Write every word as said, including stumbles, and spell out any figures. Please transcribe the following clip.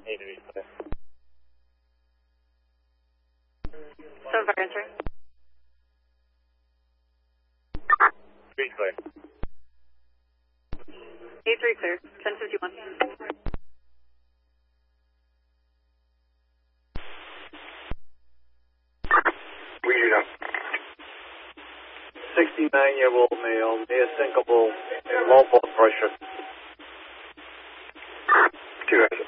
eight three clear. seven five entering. three clear. eight three clear, ten fifty-one. We do now. sixty-nine-year-old male, near syncable, and low blood pressure. Two